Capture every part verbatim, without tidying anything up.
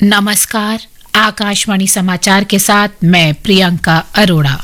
नमस्कार, आकाशवाणी समाचार के साथ मैं प्रियंका अरोड़ा।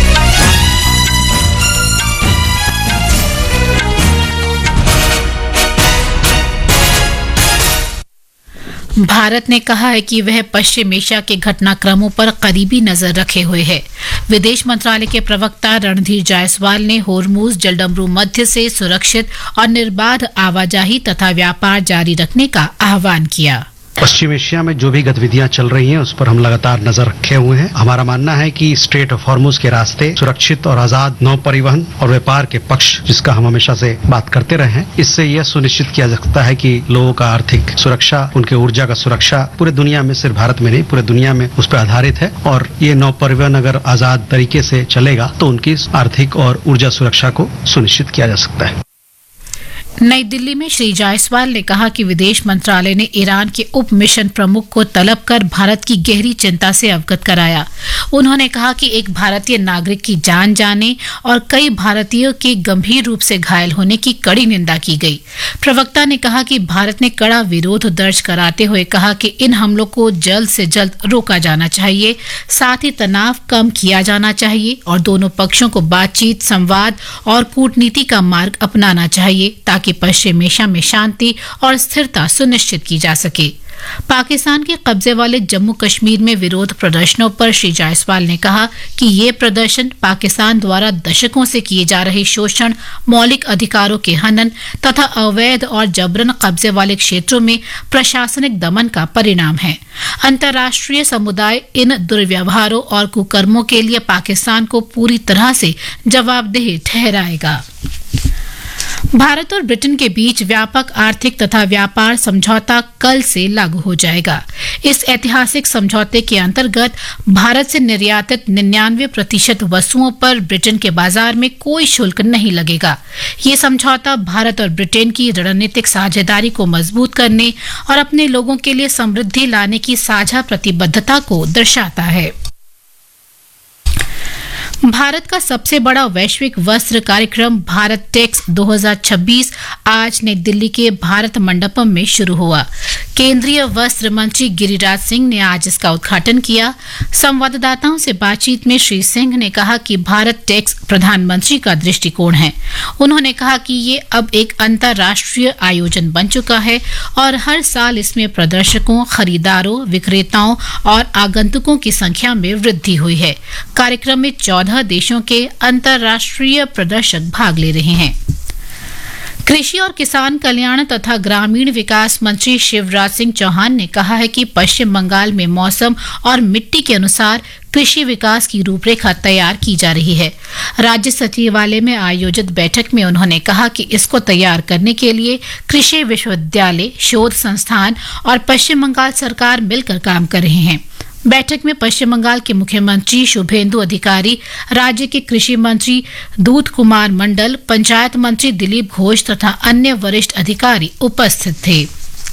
भारत ने कहा है कि वह पश्चिम एशिया के घटनाक्रमों पर करीबी नजर रखे हुए है। विदेश मंत्रालय के प्रवक्ता रणधीर जायसवाल ने होर्मुज जलडमरू मध्य से सुरक्षित और निर्बाध आवाजाही तथा व्यापार जारी रखने का आह्वान किया। पश्चिम एशिया में जो भी गतिविधियां चल रही हैं उस पर हम लगातार नजर रखे हुए हैं। हमारा मानना है कि स्ट्रेट ऑफ हॉर्मुज के रास्ते सुरक्षित और आजाद नौ परिवहन और व्यापार के पक्ष, जिसका हम हमेशा से बात करते रहे हैं, इससे यह सुनिश्चित किया जा सकता है कि लोगों का आर्थिक सुरक्षा, उनके ऊर्जा का सुरक्षा पूरे दुनिया में, सिर्फ भारत में नहीं पूरे दुनिया में उस पर आधारित है। और ये नौ परिवहन अगर आजाद तरीके से चलेगा तो उनकी आर्थिक और ऊर्जा सुरक्षा को सुनिश्चित किया जा सकता है। नई दिल्ली में श्री जायसवाल ने कहा कि विदेश मंत्रालय ने ईरान के उप मिशन प्रमुख को तलब कर भारत की गहरी चिंता से अवगत कराया। उन्होंने कहा कि एक भारतीय नागरिक की जान जाने और कई भारतीयों के गंभीर रूप से घायल होने की कड़ी निंदा की गई। प्रवक्ता ने कहा कि भारत ने कड़ा विरोध दर्ज कराते हुए कहा कि इन हमलों को जल्द से जल्द रोका जाना चाहिए, साथ ही तनाव कम किया जाना चाहिए और दोनों पक्षों को बातचीत, संवाद और कूटनीति का मार्ग अपनाना चाहिए ताकि कि पश्चिम एशिया में शांति और स्थिरता सुनिश्चित की जा सके। पाकिस्तान के कब्जे वाले जम्मू कश्मीर में विरोध प्रदर्शनों पर श्री जायसवाल ने कहा कि ये प्रदर्शन पाकिस्तान द्वारा दशकों से किए जा रहे शोषण, मौलिक अधिकारों के हनन तथा अवैध और जबरन कब्जे वाले क्षेत्रों में प्रशासनिक दमन का परिणाम है। अंतर्राष्ट्रीय समुदाय इन दुर्व्यवहारों और कुकर्मों के लिए पाकिस्तान को पूरी तरह से जवाबदेह ठहराएगा। भारत और ब्रिटेन के बीच व्यापक आर्थिक तथा व्यापार समझौता कल से लागू हो जाएगा। इस ऐतिहासिक समझौते के अंतर्गत भारत से निर्यातित निन्यानवे प्रतिशत वस्तुओं पर ब्रिटेन के बाजार में कोई शुल्क नहीं लगेगा। ये समझौता भारत और ब्रिटेन की रणनीतिक साझेदारी को मजबूत करने और अपने लोगों के लिए समृद्धि लाने की साझा प्रतिबद्धता को दर्शाता है। भारत का सबसे बड़ा वैश्विक वस्त्र कार्यक्रम भारत टेक्स दो हज़ार छब्बीस आज नई दिल्ली के भारत मंडपम में शुरू हुआ। केंद्रीय वस्त्र मंत्री गिरिराज सिंह ने आज इसका उद्घाटन किया। संवाददाताओं से बातचीत में श्री सिंह ने कहा कि भारत टेक्स प्रधानमंत्री का दृष्टिकोण है। उन्होंने कहा कि ये अब एक अंतर्राष्ट्रीय आयोजन बन चुका है और हर साल इसमें प्रदर्शकों, खरीदारों, विक्रेताओं और आगंतुकों की संख्या में वृद्धि हुई है। कार्यक्रम में चौदह देशों के अंतर्राष्ट्रीय प्रदर्शक भाग ले रहे हैं। कृषि और किसान कल्याण तथा ग्रामीण विकास मंत्री शिवराज सिंह चौहान ने कहा है कि पश्चिम बंगाल में मौसम और मिट्टी के अनुसार कृषि विकास की रूपरेखा तैयार की जा रही है। राज्य सचिवालय में आयोजित बैठक में उन्होंने कहा कि इसको तैयार करने के लिए कृषि विश्वविद्यालय, शोध संस्थान और पश्चिम बंगाल सरकार मिलकर काम कर रहे हैं। बैठक में पश्चिम बंगाल के मुख्यमंत्री शुभेंदु अधिकारी, राज्य के कृषि मंत्री दूत कुमार मंडल, पंचायत मंत्री दिलीप घोष तथा अन्य वरिष्ठ अधिकारी उपस्थित थे।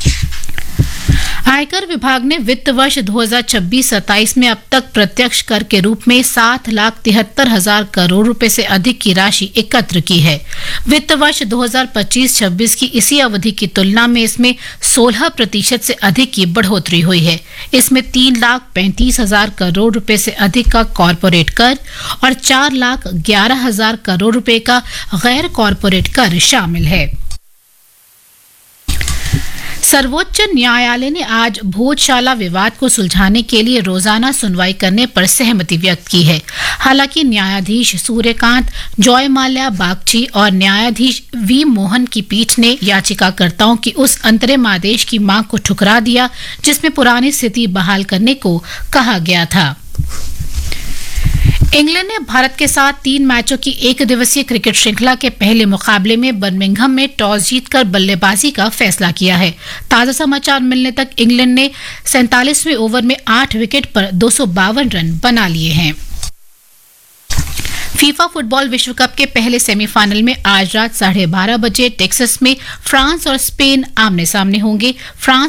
आयकर विभाग ने वित्त वर्ष दो हज़ार छब्बीस सत्ताईस में अब तक प्रत्यक्ष कर के रूप में सात लाख तिहत्तर हजार करोड़ रुपए से अधिक की राशि एकत्र की है। वित्त वर्ष दो हज़ार पच्चीस छब्बीस की इसी अवधि की तुलना में इसमें सोलह प्रतिशत से अधिक की बढ़ोतरी हुई है। इसमें तीन लाख पैंतीस हजार करोड़ रुपए से अधिक का कॉरपोरेट कर और चार लाख ग्यारह हजार करोड़ रुपए का गैर कॉरपोरेट कर शामिल है। सर्वोच्च न्यायालय ने आज भोजशाला विवाद को सुलझाने के लिए रोजाना सुनवाई करने पर सहमति व्यक्त की है। हालांकि न्यायाधीश सूर्यकांत, जॉय माल्या बागची और न्यायाधीश वी मोहन की पीठ ने याचिकाकर्ताओं की उस अंतरिम आदेश की मांग को ठुकरा दिया जिसमें पुरानी स्थिति बहाल करने को कहा गया था। इंग्लैंड ने भारत के साथ तीन मैचों की एक दिवसीय क्रिकेट श्रृंखला के पहले मुकाबले में बर्मिंघम में टॉस जीतकर बल्लेबाजी का फैसला किया है। ताजा समाचार मिलने तक इंग्लैंड ने सैंतालीसवें ओवर में आठ विकेट पर दो सौ बावन रन बना लिए हैं। फीफा फुटबॉल विश्व कप के पहले सेमीफाइनल में आज रात साढ़े बारह बजे टेक्सास में फ्रांस और स्पेन आमने सामने होंगे। फ्रांस